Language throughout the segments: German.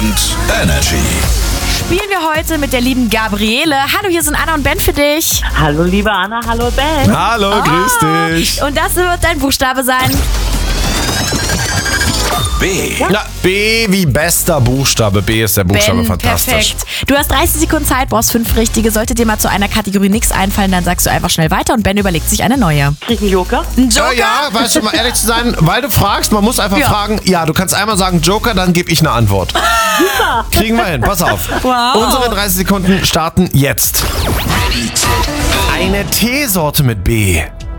Stadtland Energy. Spielen wir heute mit der lieben Gabriele. Hallo, hier sind Anna und Ben für dich. Hallo liebe Anna, hallo Ben. Hallo, grüß dich. Und das wird dein Buchstabe sein. B. Na, B wie bester Buchstabe. B ist der Buchstabe, Ben, fantastisch. perfekt. Du hast 30 Sekunden Zeit, brauchst 5 richtige. Sollte dir mal zu einer Kategorie nichts einfallen, dann sagst du einfach schnell weiter und Ben überlegt sich eine neue. Krieg ich einen Joker? Ein Joker? Ja, weißt du, mal ehrlich zu sein, weil du fragst, man muss einfach fragen, ja, du kannst einmal sagen Joker, dann gebe ich eine Antwort. Super. Kriegen wir hin, pass auf. Wow. Unsere 30 Sekunden starten jetzt. Eine Teesorte mit B.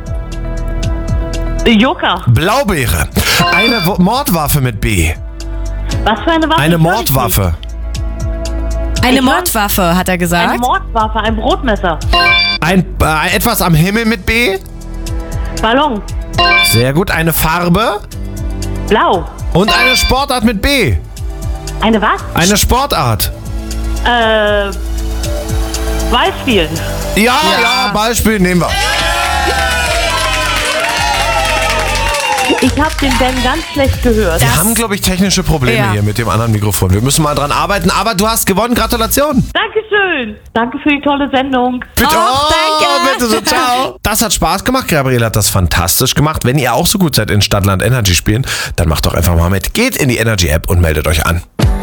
Joker. Blaubeere. Eine Mordwaffe mit B. Was für eine Waffe? Eine Ich höre Mordwaffe. Eine Mordwaffe, hat er nicht. gesagt. Eine Mordwaffe, ein Brotmesser. Etwas am Himmel mit B. Ballon. Sehr gut. Eine Farbe. Blau. Und eine Sportart mit B. Eine was? Eine Sportart. Ballspielen. Ja, Beispiel nehmen wir. Ich habe den Ben ganz schlecht gehört. Wir haben, glaube ich, technische Probleme Ja. hier mit dem anderen Mikrofon. Wir müssen mal dran arbeiten, aber du hast gewonnen. Gratulation. Dankeschön. Danke für die tolle Sendung. Bitte, danke. bitte so, ciao. Das hat Spaß gemacht. Gabriele hat das fantastisch gemacht. Wenn ihr auch so gut seid in Stadtland Energy spielen, dann macht doch einfach mal mit. Geht in die Energy App und meldet euch an.